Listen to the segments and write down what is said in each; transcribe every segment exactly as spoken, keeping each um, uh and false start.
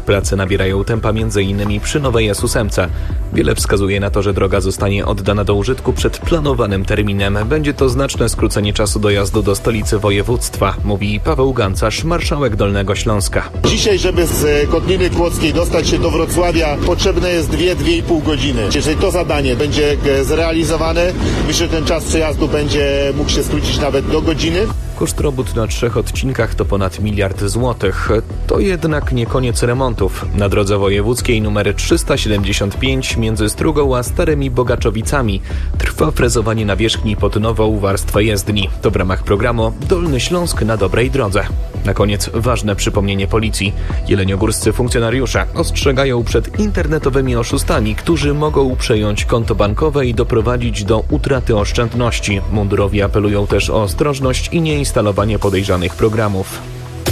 Prace nabierają tempa między innymi przy Nowej S osiem. Wiele wskazuje na to, że droga zostanie oddana do użytku przed planowanym terminem. Będzie to znaczne skrócenie czasu dojazdu do stolicy województwa, mówi Paweł Gancarz, marszałek Dolnego Śląska. Dzisiaj, żeby z Kotliny Kłodzkiej dostać się do Wrocławia, potrzebne jest dwie do dwóch i pół godziny. Jeżeli to zadanie będzie zrealizowane, myślę, że ten czas przejazdu będzie mógł się skrócić nawet do godziny. Koszt robót na trzech odcinkach to ponad miliard złotych. To jednak nie koniec remontów. Na drodze wojewódzkiej nr trzysta siedemdziesiąt pięć między Strugą a Starymi Bogaczowicami trwa frezowanie nawierzchni pod nową warstwę jezdni. To w ramach programu Dolny Śląsk na dobrej drodze. Na koniec ważne przypomnienie policji. Jeleniogórscy funkcjonariusze ostrzegają przed internetowymi oszustami, którzy mogą przejąć konto bankowe i doprowadzić do utraty oszczędności. Mundurowi apelują też o ostrożność i nieinstalowanie podejrzanych programów.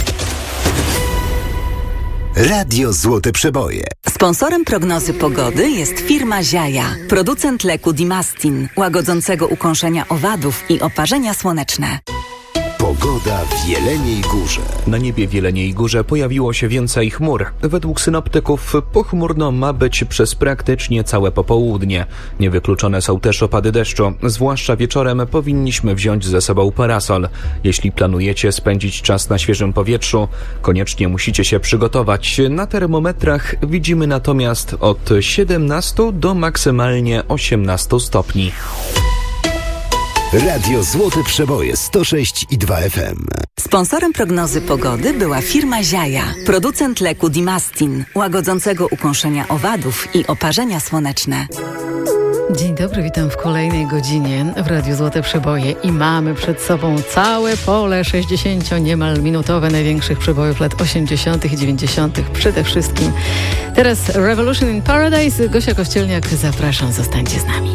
Radio Złote Przeboje. Sponsorem prognozy pogody jest firma Ziaja, producent leku Dimastin, łagodzącego ukąszenia owadów i oparzenia słoneczne. Pogoda w Jeleniej Górze. Na niebie w Jeleniej Górze pojawiło się więcej chmur. Według synoptyków pochmurno ma być przez praktycznie całe popołudnie. Niewykluczone są też opady deszczu. Zwłaszcza wieczorem powinniśmy wziąć ze sobą parasol. Jeśli planujecie spędzić czas na świeżym powietrzu, koniecznie musicie się przygotować. Na termometrach widzimy natomiast od siedemnastu do maksymalnie osiemnastu stopni. Radio Złote Przeboje sto sześć i dwa F M. Sponsorem prognozy pogody była firma Ziaja, producent leku Dimastin, łagodzącego ukąszenia owadów i oparzenia słoneczne. Dzień dobry, witam w kolejnej godzinie w Radiu Złote Przeboje i mamy przed sobą całe pole sześćdziesięcio niemal minutowe największych przebojów lat osiemdziesiątych i dziewięćdziesiątych przede wszystkim. Teraz Revolution in Paradise. Gosia Kościelniak, zapraszam, zostańcie z nami.